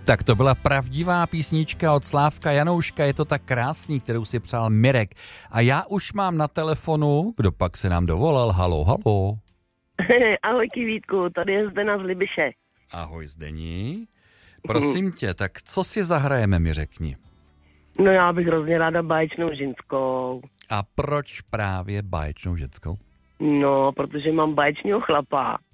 Tak to byla pravdivá písnička od Slávka Janouška, je to tak krásný, kterou si přál Mirek. A já už mám na telefonu, kdo pak se nám dovolal, halo, halo. Ahoj Vítku, tady je Zdena z Libiše. Ahoj Zdení. Prosím tě, tak co si zahrajeme, mi řekni. No já bych hrozně ráda báječnou ženskou. A proč právě báječnou ženskou? No, protože mám báječního chlapa